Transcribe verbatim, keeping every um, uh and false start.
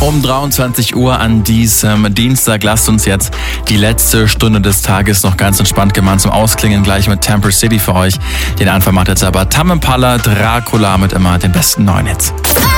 Um dreiundzwanzig Uhr an diesem Dienstag lasst uns jetzt die letzte Stunde des Tages noch ganz entspannt gemeinsam ausklingen, gleich mit Temper City für euch. Den Anfang macht jetzt aber Tame Impala, Dracula mit immer den besten neuen Hits.